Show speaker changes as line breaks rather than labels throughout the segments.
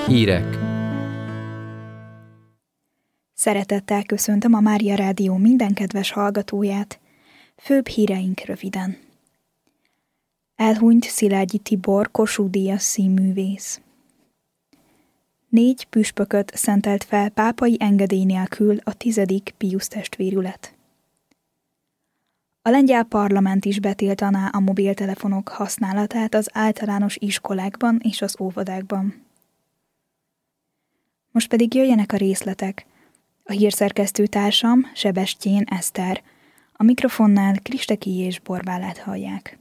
Hírek.
Szeretettel köszöntöm a Mária Rádió minden kedves hallgatóját. Főbb híreink röviden. Elhunyt Szilágyi Tibor Kossuth-díjas színművész. 4 püspököt szentelt fel pápai engedély nélkül a 10. Piusz testvérület. A lengyel parlament is betiltaná a mobiltelefonok használatát az általános iskolákban és az óvodákban. Most pedig jöjjenek a részletek. A hírszerkesztő társam Sebestyén Eszter, a mikrofonnál Kristeki és Borbálát hallják.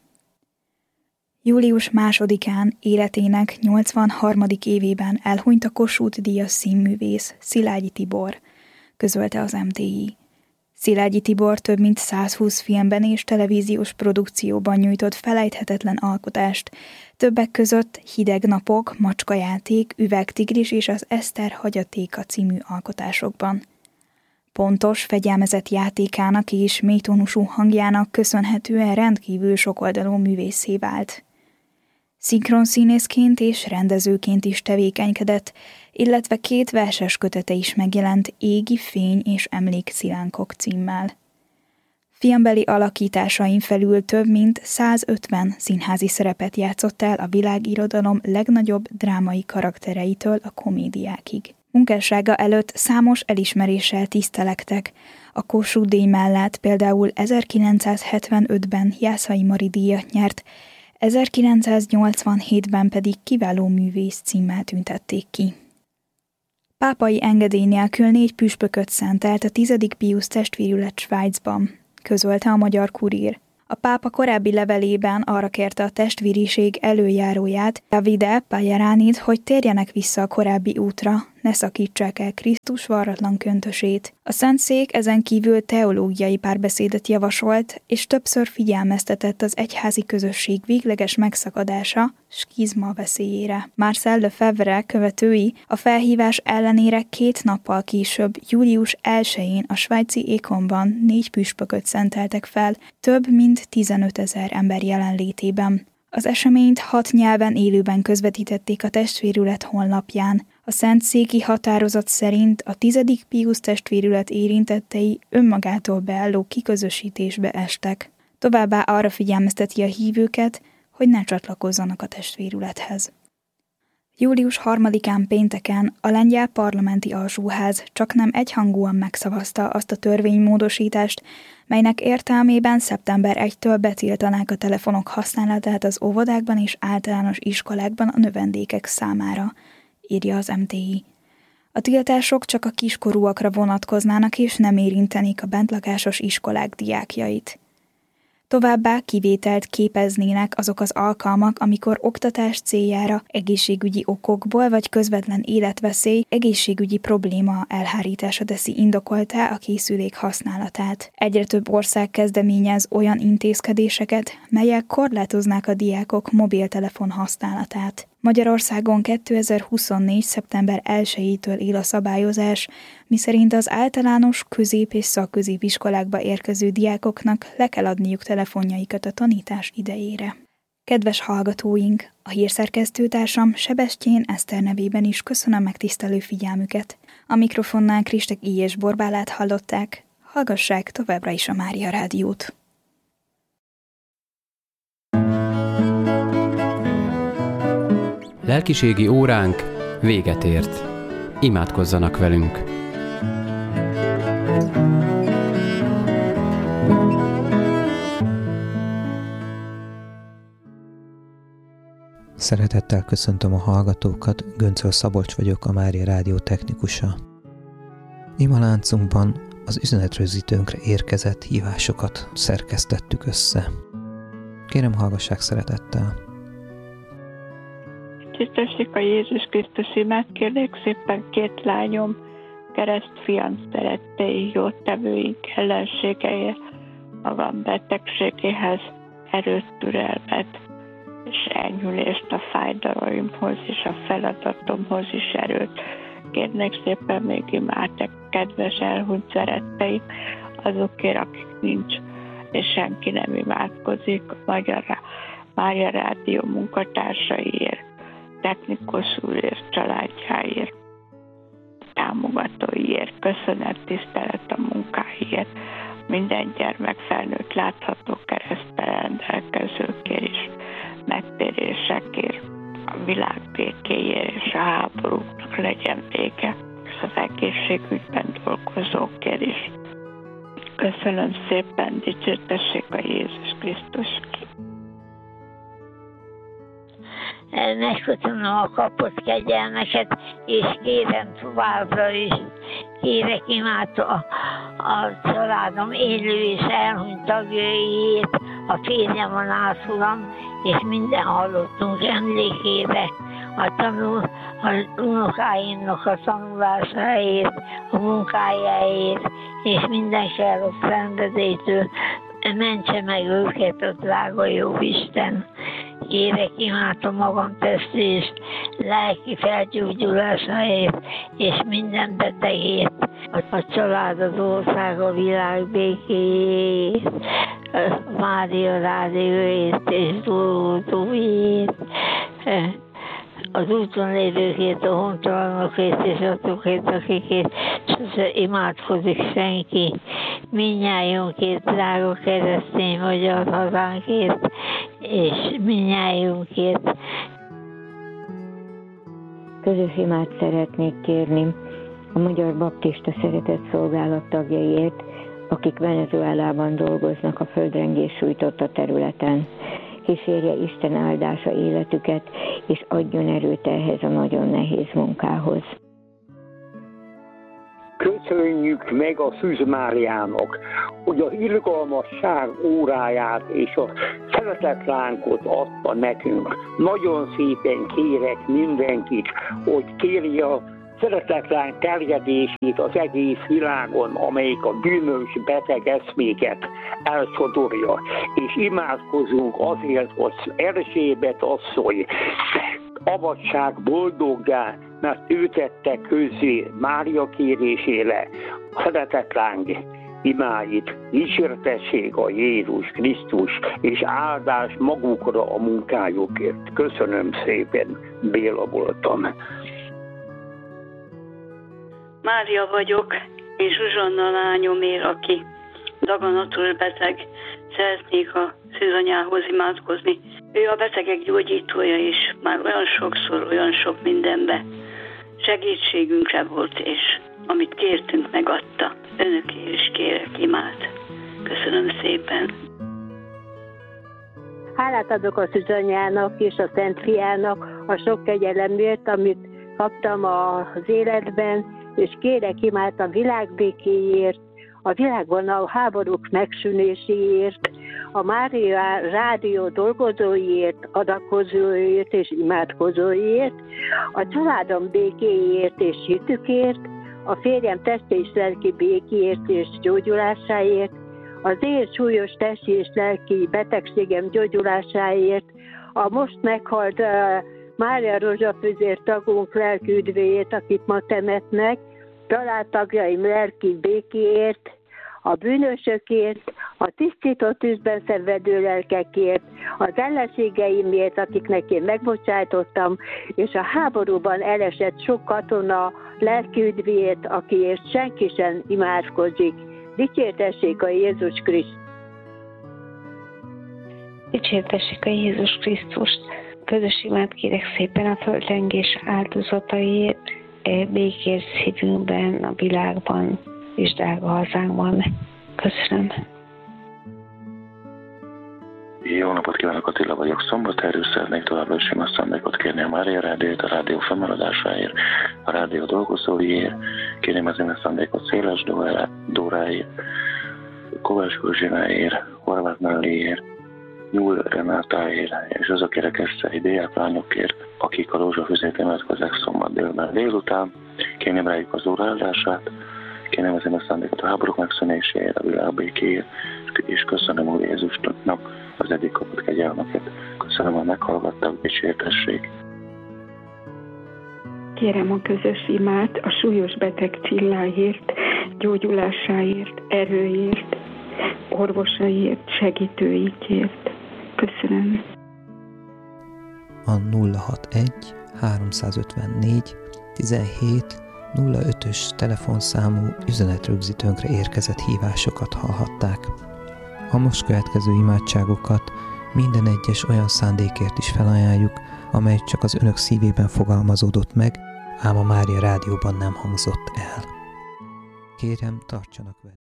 Július 2-án életének 83. évében elhunyt a Kossuth-díjas színművész Szilágyi Tibor, közölte az MTI. Szilágyi Tibor több mint 120 filmben és televíziós produkcióban nyújtott felejthetetlen alkotást, többek között Hideg napok, Macskajáték, Üvegtigris és az Eszter hagyatéka című alkotásokban. Pontos, fegyelmezett játékának és mélytónusú hangjának köszönhetően rendkívül sokoldalú művésszé vált. Szinkronszínészként és rendezőként is tevékenykedett, illetve 2 verses kötete is megjelent, Égi fény és Emlékszilánkok címmel. Filmbeli alakításain felül több mint 150 színházi szerepet játszott el a világirodalom legnagyobb drámai karaktereitől a komédiákig. Munkássága előtt számos elismeréssel tisztelektek. A Kossuth-díj mellett például 1975-ben Jászai Mari díjat nyert, 1987-ben pedig kiváló művész címmel tüntették ki. Pápai engedély nélkül 4 püspököt szentelt a 10. Piusz testvérület Svájcban, közölte a Magyar Kurír. A pápa korábbi levelében arra kérte a testvériség előjáróját, Davide Pajaránit, hogy térjenek vissza a korábbi útra, ne szakítsák el Krisztus varratlan köntösét. A Szentszék ezen kívül teológiai párbeszédet javasolt, és többször figyelmeztetett az egyházi közösség végleges megszakadása, skizma veszélyére. Marcel Lefebvre követői a felhívás ellenére 2 nappal később, július 1-én a svájci Ékonban 4 püspököt szenteltek fel, több mint 15 000 ember jelenlétében. Az eseményt 6 nyelven élőben közvetítették a testvérület honlapján. A szentszéki határozat szerint a 10. Piusz testvérület érintettei önmagától beálló kiközösítésbe estek. Továbbá arra figyelmezteti a hívőket, hogy ne csatlakozzanak a testvérülethez. Július 3-án pénteken a lengyel parlamenti alsóház csaknem egyhangúan megszavazta azt a törvénymódosítást, melynek értelmében szeptember 1-től betiltanák a telefonok használatát az óvodákban és általános iskolákban a növendékek számára, írja az MTI. A tiltások csak a kiskorúakra vonatkoznának és nem érintenék a bentlakásos iskolák diákjait. Továbbá kivételt képeznének azok az alkalmak, amikor oktatás céljára egészségügyi okokból vagy közvetlen életveszély, egészségügyi probléma elhárítása teszi indokoltá a készülék használatát. Egyre több ország kezdeményez olyan intézkedéseket, melyek korlátoznák a diákok mobiltelefon használatát. Magyarországon 2024. szeptember 1-től él a szabályozás, miszerint az általános, közép- és szakközépiskolákba érkező diákoknak le kell adniuk telefonjaikat a tanítás idejére. Kedves hallgatóink, a hírszerkesztőtársam Sebestyén Eszter nevében is köszönöm megtisztelő figyelmüket. A mikrofonnál Kristeki és Borbálát hallották. Hallgassák továbbra is a Mária Rádiót.
Lelkiségi óránk véget ért. Imádkozzanak velünk!
Szeretettel köszöntöm a hallgatókat, Göncöl Szabolcs vagyok, a Mária Rádió technikusa. Imaláncunkban az üzenetrögzítőnkre érkezett hívásokat szerkesztettük össze. Kérem, hallgassák szeretettel!
Tisztessék a Jézus Krisztus imát, kérlek szépen 2 lányom keresztfiam szerettei, jótevőink ellenségeje, magam betegségéhez erőt, türelmet és enyhülést a fájdalmaimhoz és a feladatomhoz is erőt. Kérnek szépen még imádtak, kedves elhunyt szeretteim, azokért, akik nincs, és senki nem imádkozik, a Mária Rádió munkatársaiért, technikus úr és családjáért. tisztelet a munkáért, minden gyermek felnőtt látható kereszttel rendelkezőkért is, megtérésekért, a világ békéért és a háborúknak legyen vége, és az egészségügyben dolgozókért is. Köszönöm szépen, dicsértessék a Jézus Krisztus.
Megköszönöm a kapott kegyelmeket, és kérem továbbra is, kérek imádta a családom élő és elhunyt tagjaiért, a férjem, a nászúram, és minden hallottunk emlékére, az unokáimnak a tanulásáért, a munkájáért, és minden kellott szenvedélytől, mentse meg őket a drága jó Isten. Kérek imádta magam testi és lelki felgyógyulásáért, és minden betegért, a család, az ország, a világ békéjét, Mária rádióért és dolgozóért, az úton lévőkért, a hontalanokért és azokért, akikért sose imádkozik senki. Mindnyájunkért, drága keresztény magyar hazánkért, és mindnyájunkért.
Közös imát szeretnék kérni a Magyar Baptista Szeretett Szolgálat tagjaiért, akik Venezuelában dolgoznak a földrengés sújtotta területen. Kísérje Isten áldása életüket, és adjon erőt ehhez a nagyon nehéz munkához.
Köszönjük meg a Szűz Máriának, hogy az irgalmasság óráját és a szeretetlánkot adta nekünk. Nagyon szépen kérek mindenkit, hogy kérje a szeretetlánk terjedését az egész világon, amelyik a bűnös, beteg eszméket elsodorja. És imádkozunk azért, hogy Erzsébet asszony avassák boldoggá, mert ő tette közzé Mária kérésére a szeretetlánk imáit. Dicsértessék a Jézus Krisztus, és áldás magukra a munkájukért. Köszönöm szépen, Béla voltam.
Mária vagyok, és Zsuzsanna lányomért, aki daganatos beteg, szeretnék a szűzanyához imádkozni. Ő a betegek gyógyítója is, már olyan sokszor, olyan sok mindenbe segítségünkre volt, és amit kértünk, megadta. Önökért is kérek imát. Köszönöm szépen.
Hálát adok a Szűzanyának és a Szent Fiának a sok kegyelemért, amit kaptam az életben, és kérek imát a világ békéért, a világban a háborúk megszűnéséért, a Mária rádió dolgozóiért, adakozóiért és imádkozóiért, a családom békéért és hitükért, a férjem testi és lelki békéért és gyógyulásáért, az én súlyos testi és lelki betegségem gyógyulásáért, a most meghalt Mária Rózsafüzér tagunk lelki üdvéért, akit ma temetnek, családtagjaim lelki békéért, a bűnösökért, a tisztító tűzben szenvedő lelkekért, az ellenségeimért, akiknek én megbocsájtottam, és a háborúban elesett sok katona lelki üdvéért, akiért senki sem imádkozik. Dicsértessék a Jézus Krisztus!
Dicsértessék a Jézus Krisztust! Közös imát kérek szépen a földrengés áldozataiért, békés szívünkben, a világban és drága hazánkban. Köszönöm.
Jó napot kívánok, Attila vagyok, Szombathelyről szeretnék továbbra is ima szándékot kérni a Mária rádiót, a rádió fennmaradásáért, a rádió dolgozóiért, kérném az ima szándékot Széles Dóráért, Kovács Guzsináért, Horváth Nelliért, Nyúl Renátáért, és azok érekesztei diáklányokért, akik a rózsafüzét imádkozzák szombat délután, kérném rájuk az Úr áldását, kérném az ima szándékot a háborúk megszűnéséért, a világ békéért, és köszönöm Úr Jézusnak az eddig kapott kegyelmeket. Köszönöm, hogy meghallgattak, dicsértessék.
Kérem a közös imát a súlyos beteg Cilláért, gyógyulásáért, erőért, orvosaiért, segítőikért. Köszönöm.
A 061 354 17 05-ös telefonszámú üzenetrögzítőnkre érkezett hívásokat hallhatták. A most következő imádságokat minden egyes olyan szándékért is felajánljuk, amely csak az önök szívében fogalmazódott meg, ám a Mária Rádióban nem hangzott el. Kérem, tartsanak velünk!